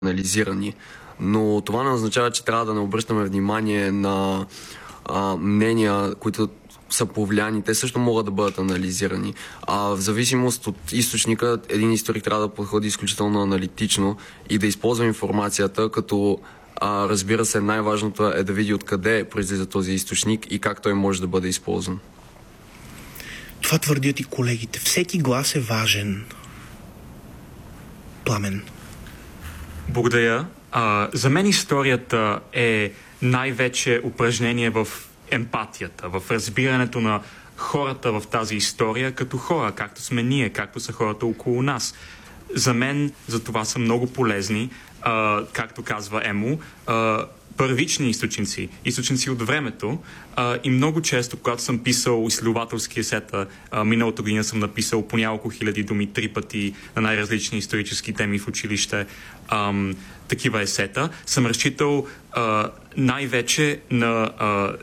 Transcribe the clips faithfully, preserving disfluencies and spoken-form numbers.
анализирани. Но това не означава, че трябва да не обръщаме внимание на а, мнения, които са повлияни. Те също могат да бъдат анализирани. А в зависимост от източника, един историк трябва да подходи изключително аналитично и да използва информацията, като а, разбира се, най-важното е да види откъде произлиза този източник и как той може да бъде използван. Това твърдят и колегите. Всеки глас е важен. Пламен. Благодаря. А, за мен историята е най-вече упражнение в емпатията, в разбирането на хората в тази история като хора, както сме ние, както са хората около нас. За мен за това са много полезни, а, както казва Емо, а, първични източници, източници от времето, а, и много често, когато съм писал изследователски есета, а, миналата година съм написал по няколко хиляди думи три пъти на най-различни исторически теми в училище, ам, такива есета, съм разчитал а, най-вече на а,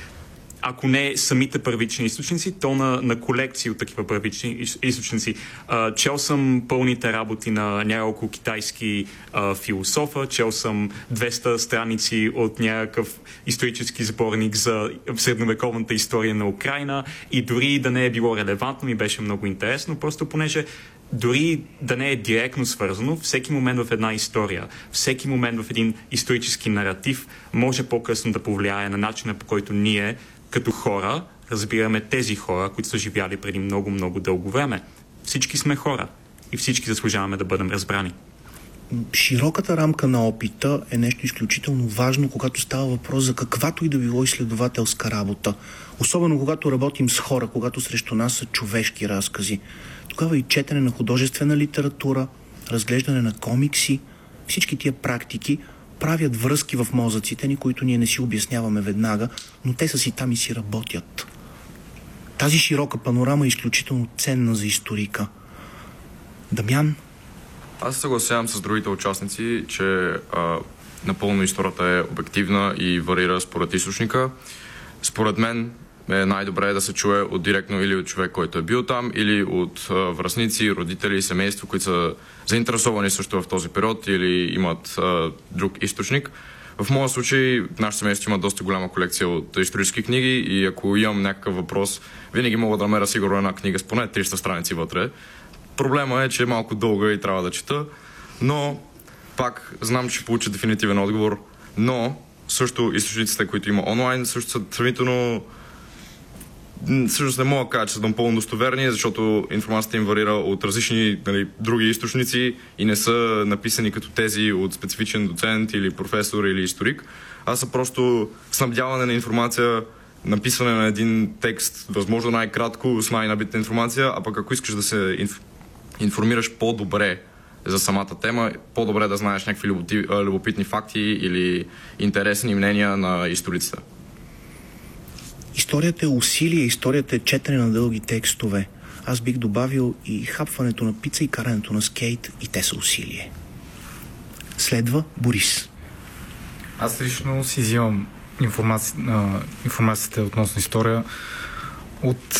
ако не самите първични източници, то на, на колекции от такива първични източници. А, чел съм пълните работи на няколко китайски а, философа, чел съм двеста страници от някакъв исторически сборник за средновековната история на Украйна и дори да не е било релевантно, ми беше много интересно, просто понеже дори да не е директно свързано, всеки момент в една история, всеки момент в един исторически наратив може по-късно да повлияе на начина, по който ние като хора разбираме тези хора, които са живяли преди много-много дълго време. Всички сме хора и всички заслужаваме да бъдем разбрани. Широката рамка на опита е нещо изключително важно, когато става въпрос за каквато и да било изследователска работа. Особено когато работим с хора, когато срещу нас са човешки разкази. Тогава и четене на художествена литература, разглеждане на комикси, всички тия практики правят връзки в мозъците ни, които ние не си обясняваме веднага, но те са си там и си работят. Тази широка панорама е изключително ценна за историка. Дамян? Аз съгласявам с другите участници, че а, напълно историята е обективна и варира според източника. Според мен е най-добре да се чуе от директно или от човек, който е бил там, или от а, връстници, родители, семейство, които са заинтересовани също в този период или имат а, друг източник. В моя случай, нашето семейство има доста голяма колекция от исторически книги и ако имам някакъв въпрос, винаги мога да намеря сигурно една книга с поне триста страници вътре. Проблема е, че е малко дълга и трябва да чета, но пак знам, че ще получа дефинитивен отговор, но също източниците, които има онлайн, също са сравнително всъщност не мога да кажа, че са напълно достоверни, защото информацията им варира от различни, нали, други източници и не са написани като тези от специфичен доцент или професор или историк, а са просто снабдяване на информация, написване на един текст, възможно най-кратко, с най-набитна информация, а пък ако искаш да се инф... информираш по-добре за самата тема, по-добре да знаеш някакви любопитни факти или интересни мнения на историците. Историята е усилие, историята е четене на дълги текстове. Аз бих добавил и хапването на пица и карането на скейт, и те са усилие. Следва Борис. Аз лично си взимам информаци... информацията относно история от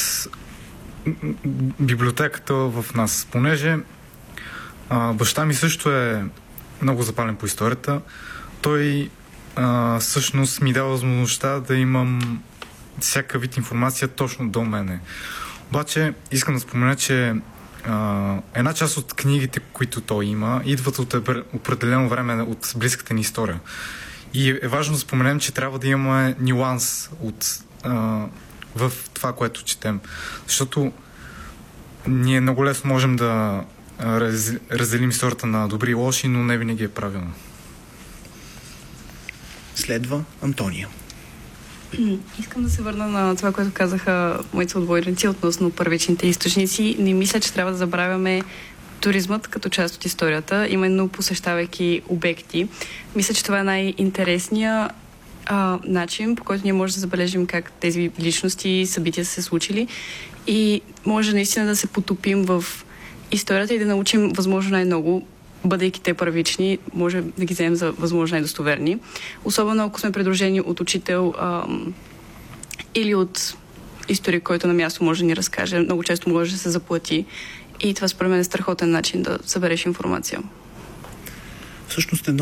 библиотеката в нас, понеже а, баща ми също е много запален по историята. Той а, всъщност ми дава възможността да имам всяка вид информация точно до мене. Обаче искам да спомена, че а, една част от книгите, които той има, идват от определено време от близката ни история. И е важно да споменем, че трябва да имаме нюанс от, а, в това, което четем. Защото ние много лесно можем да раз, разделим историята на добри и лоши, но не винаги е правилно. Следва Антония. Искам да се върна на това, което казаха моите съотборници относно първичните източници. Не мисля, че трябва да забравяме туризмът като част от историята, именно посещавайки обекти. Мисля, че това е най-интересният а, начин, по който ние можем да забележим как тези личности, събития са се случили и може наистина да се потопим в историята и да научим възможно най-много, бъдейки те първични, може да ги вземем за възможно най-достоверни. Особено ако сме придружени от учител а, или от историк, който на място може да ни разкаже. Много често може да се заплати. И това според мен е страхотен начин да събереш информация. Всъщност едно